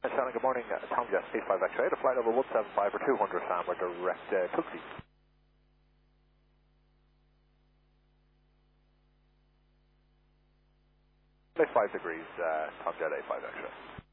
Shannon, good morning. Tom Jet, 85 X-ray, the flight over 175 or 200 Sam, we're direct Tuxie. 5 degrees, Tom Jet, 85 X-ray.